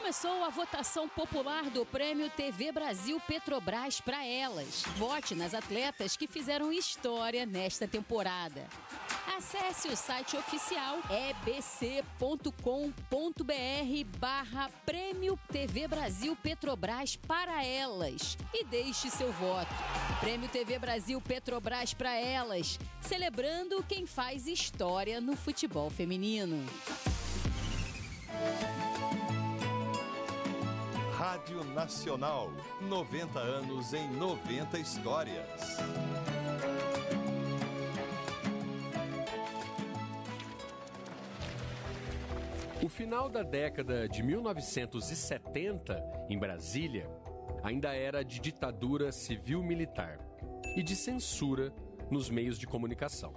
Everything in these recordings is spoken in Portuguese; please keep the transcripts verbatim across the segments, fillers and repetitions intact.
Começou a votação popular do Prêmio T V Brasil Petrobras para elas. Vote nas atletas que fizeram história nesta temporada. Acesse o site oficial e b c ponto com ponto b r barra Prêmio T V Brasil Petrobras para elas e deixe seu voto. Prêmio T V Brasil Petrobras para elas, celebrando quem faz história no futebol feminino. Rádio Nacional, noventa anos em noventa histórias. O final da década de mil novecentos e setenta, em Brasília, ainda era de ditadura civil-militar e de censura nos meios de comunicação.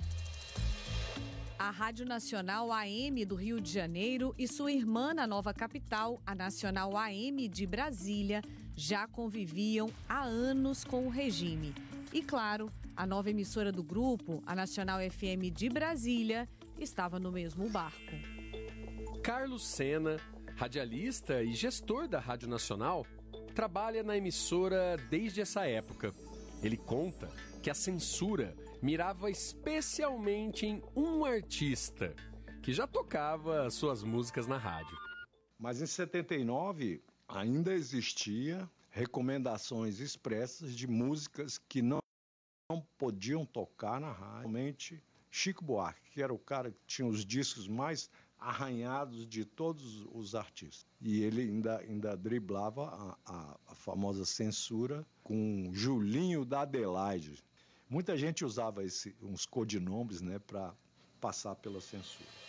A Rádio Nacional A M do Rio de Janeiro e sua irmã na nova capital, a Nacional A M de Brasília, já conviviam há anos com o regime. E claro, a nova emissora do grupo, a Nacional F M de Brasília, estava no mesmo barco. Carlos Sena, radialista e gestor da Rádio Nacional, trabalha na emissora desde essa época. Ele conta que a censura mirava especialmente em um artista que já tocava suas músicas na rádio. Mas em setenta e nove ainda existia recomendações expressas de músicas que não, não podiam tocar na rádio. Realmente, Chico Buarque, que era o cara que tinha os discos mais arranhados de todos os artistas. E ele ainda, ainda driblava a, a, a famosa censura com Julinho da Adelaide. Muita gente usava esse, uns codinomes, né, para passar pela censura.